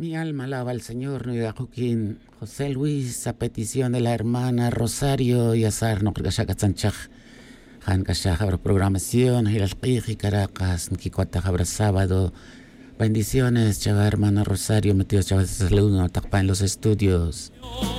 Mi alma alaba al Señor, no Joaquín José Luis, a petición de la hermana Rosario y Azar, no creo que Sanchaj, Han Kashaj, habrá programación, Hilalqiji, Caracas, Nkikuata, habrá sábado. Bendiciones, chava hermana Rosario, metidos chavas, saludos, en los estudios.